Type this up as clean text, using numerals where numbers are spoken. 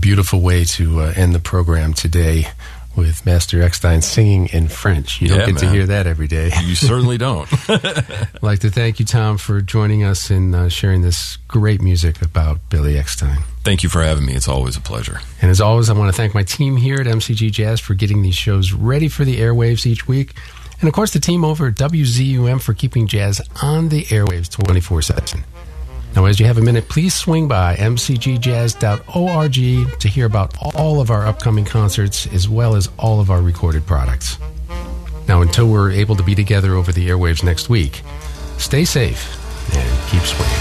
beautiful way to end the program today with Master Eckstein singing in French. You don't get to hear that every day. You certainly don't. I'd like to thank you, Tom, for joining us and sharing this great music about Billy Eckstein. Thank you for having me. It's always a pleasure. And as always, I want to thank my team here at MCG Jazz for getting these shows ready for the airwaves each week. And, of course, the team over at WZUM for keeping jazz on the airwaves 24/7. Now, as you have a minute, please swing by mcgjazz.org to hear about all of our upcoming concerts as well as all of our recorded products. Now, until we're able to be together over the airwaves next week, stay safe and keep swinging.